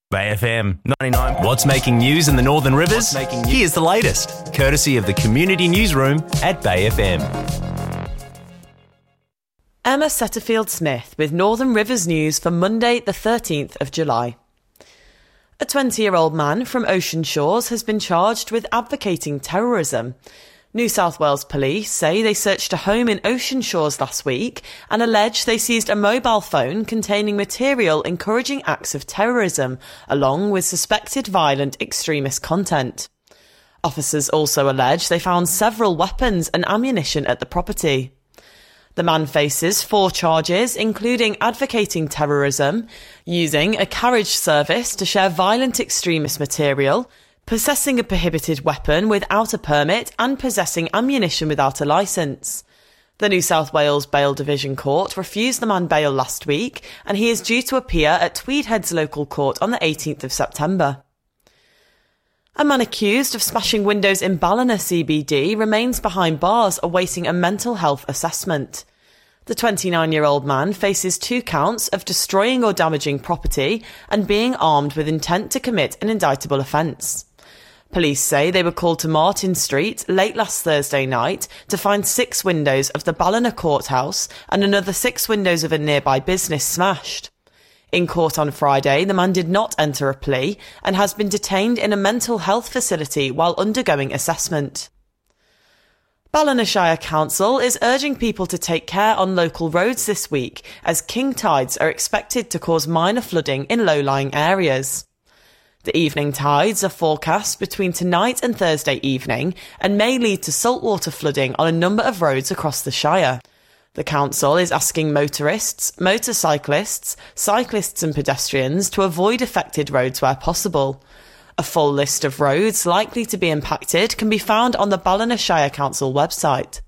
Bay FM 99. What's making news in the Northern Rivers? Here's the latest, courtesy of the Community Newsroom at Bay FM. Emma Setterfield-Smith with Northern Rivers News for Monday the 13th of July. A 20-year-old man from Ocean Shores has been charged with advocating terrorism. New South Wales Police say they searched a home in Ocean Shores last week and allege they seized a mobile phone containing material encouraging acts of terrorism, along with suspected violent extremist content. Officers also allege they found several weapons and ammunition at the property. The man faces 4 charges, including advocating terrorism, using a carriage service to share violent extremist material, possessing a prohibited weapon without a permit, and possessing ammunition without a licence. The New South Wales Bail Division Court refused the man bail last week, and he is due to appear at Tweed Heads Local Court on the 18th of September. A man accused of smashing windows in Ballina CBD remains behind bars awaiting a mental health assessment. The 29-year-old man faces 2 counts of destroying or damaging property and being armed with intent to commit an indictable offence. Police say they were called to Martin Street late last Thursday night to find 6 windows of the Ballina courthouse and another 6 windows of a nearby business smashed. In court on Friday, the man did not enter a plea and has been detained in a mental health facility while undergoing assessment. Ballina Shire Council is urging people to take care on local roads this week as king tides are expected to cause minor flooding in low-lying areas. The evening tides are forecast between tonight and Thursday evening and may lead to saltwater flooding on a number of roads across the Shire. The council is asking motorists, motorcyclists, cyclists and pedestrians to avoid affected roads where possible. A full list of roads likely to be impacted can be found on the Ballina Shire Council website.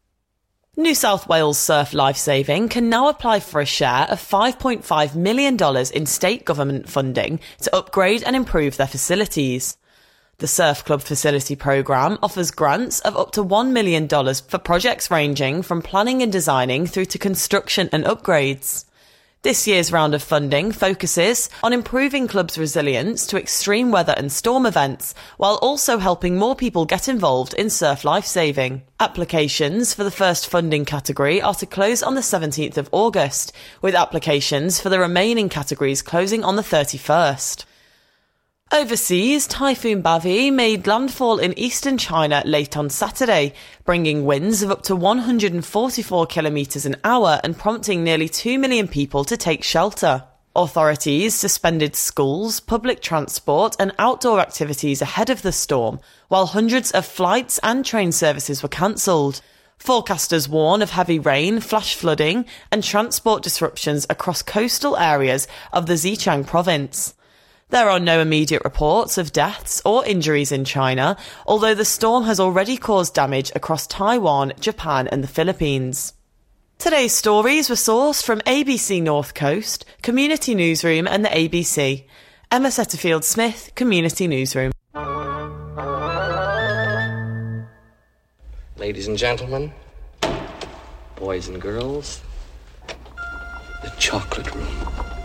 New South Wales Surf Lifesaving can now apply for a share of $5.5 million in state government funding to upgrade and improve their facilities. The Surf Club Facility Programme offers grants of up to $1 million for projects ranging from planning and designing through to construction and upgrades. This year's round of funding focuses on improving clubs' resilience to extreme weather and storm events, while also helping more people get involved in surf lifesaving. Applications for the first funding category are to close on the 17th of August, with applications for the remaining categories closing on the 31st. Overseas, Typhoon Bavi made landfall in eastern China late on Saturday, bringing winds of up to 144 kilometres an hour and prompting nearly 2 million people to take shelter. Authorities suspended schools, public transport and outdoor activities ahead of the storm, while hundreds of flights and train services were cancelled. Forecasters warn of heavy rain, flash flooding and transport disruptions across coastal areas of the Zhejiang province. There are no immediate reports of deaths or injuries in China, although the storm has already caused damage across Taiwan, Japan and the Philippines. Today's stories were sourced from ABC North Coast, Community Newsroom and the ABC. Emma Setterfield-Smith, Community Newsroom. Ladies and gentlemen, boys and girls, the chocolate room.